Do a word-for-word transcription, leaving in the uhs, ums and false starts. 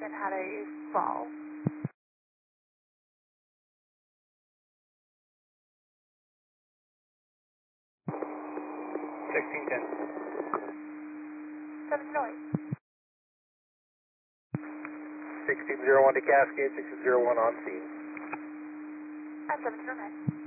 and had a fall. sixteen ten. seven zero eight. sixteen zero one to Cascade, sixteen zero one on scene. And seven zero nine.